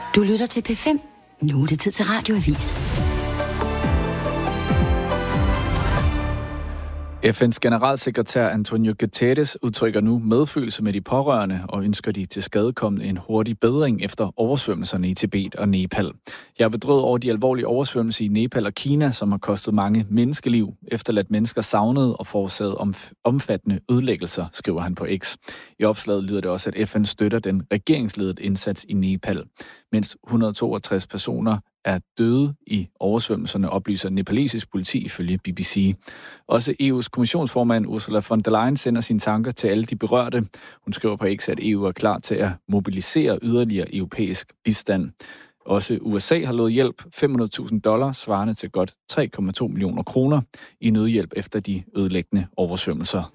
Du lytter til P5. Nu er det tid til Radioavis. FN's generalsekretær Antonio Guterres udtrykker nu medfølelse med de pårørende og ønsker de tilskadekomne en hurtig bedring efter oversvømmelserne i Tibet og Nepal. Jeg er bedrøvet over de alvorlige oversvømmelser i Nepal og Kina, som har kostet mange menneskeliv, efterladt mennesker savnet og forårsaget omfattende ødelæggelser, skriver han på X. I opslaget lyder det også, at FN støtter den regeringsledede indsats i Nepal, mens 162 personer er døde i oversvømmelserne, oplyser nepalesisk politi ifølge BBC. Også EU's kommissionsformand Ursula von der Leyen sender sine tanker til alle de berørte. Hun skriver på X, at EU er klar til at mobilisere yderligere europæisk bistand. Også USA har lovet hjælp $500,000, svarende til godt 3,2 millioner kroner i nødhjælp efter de ødelæggende oversvømmelser.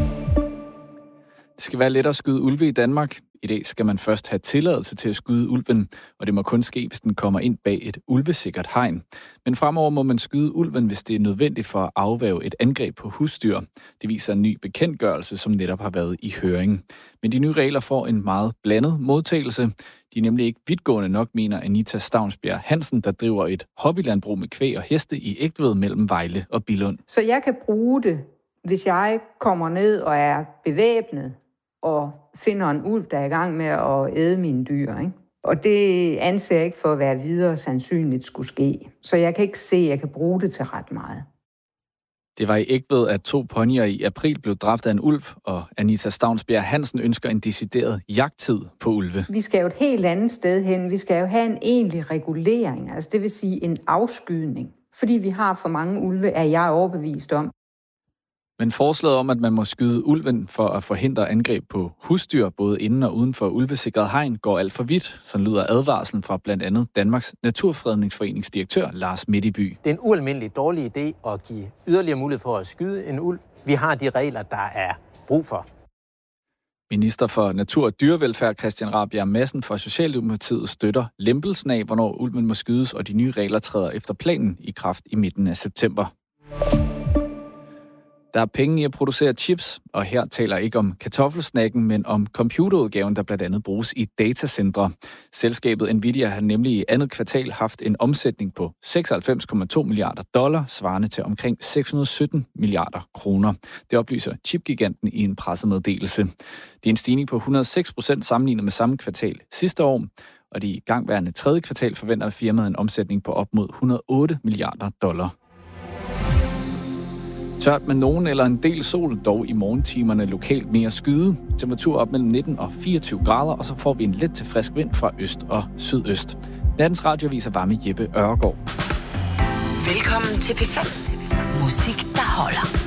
Det skal være lettere at skyde ulve i Danmark. I dag skal man først have tilladelse til at skyde ulven, og det må kun ske, hvis den kommer ind bag et ulvesikkert hegn. Men fremover må man skyde ulven, hvis det er nødvendigt for at afværge et angreb på husdyr. Det viser en ny bekendtgørelse, som netop har været i høring. Men de nye regler får en meget blandet modtagelse. De er nemlig ikke vidtgående nok, mener Anita Stavnsbjerg Hansen, der driver et hobbylandbrug med kvæg og heste i Egtved mellem Vejle og Billund. Så jeg kan bruge det, hvis jeg kommer ned og er bevæbnet og finder en ulv, der er i gang med at æde mine dyr, ikke? Og det anser jeg ikke for at være videre sandsynligt skulle ske. Så jeg kan ikke se, at jeg kan bruge det til ret meget. Det var i Egtved, at 2 ponyer i april blev dræbt af en ulv, og Anita Stavnsbjerg Hansen ønsker en decideret jagttid på ulve. Vi skal jo et helt andet sted hen. Vi skal jo have en egentlig regulering, altså det vil sige en afskydning. Fordi vi har for mange ulve, er jeg overbevist om. Men forslaget om, at man må skyde ulven for at forhindre angreb på husdyr, både inden og uden for ulvesikret hegn, går alt for vidt. Så lyder advarslen fra blandt andet Danmarks Naturfredningsforeningsdirektør Lars Midtby. Det er en ualmindelig dårlig idé at give yderligere mulighed for at skyde en ulv. Vi har de regler, der er brug for. Minister for Natur og Dyrevelfærd Christian Rabjerg Madsen fra Socialdemokratiet støtter lempelsen af, hvornår ulven må skydes, og de nye regler træder efter planen i kraft i midten af september. Der er penge i at producere chips, og her taler ikke om kartoffelsnacken, men om computerudgaven, der blandt andet bruges i datacentre. Selskabet Nvidia har nemlig i andet kvartal haft en omsætning på $96,2 milliarder, svarende til omkring 617 milliarder kroner. Det oplyser chipgiganten i en pressemeddelelse. Det er en stigning på 106% sammenlignet med samme kvartal sidste år, og det igangværende tredje kvartal forventer firmaet en omsætning på op mod $108 milliarder. Tørt med nogen eller en del sol, dog i morgentimerne lokalt mere skyde. Temperatur op mellem 19 og 24 grader, og så får vi en let til frisk vind fra øst og sydøst. Nattens radioavis er var med Jeppe Ørgaard. Velkommen til P5. Musik, der holder.